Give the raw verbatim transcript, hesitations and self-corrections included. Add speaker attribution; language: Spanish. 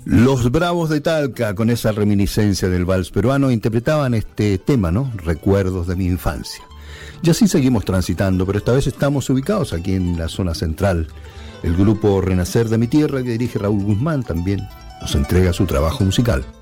Speaker 1: Los Bravos de Talca, con esa reminiscencia del vals peruano, interpretaban este tema, ¿no? Recuerdos de mi infancia. Y así seguimos transitando, pero esta vez estamos ubicados aquí en la zona central. El grupo Renacer de mi Tierra, que dirige Raúl Guzmán, también nos entrega su trabajo musical.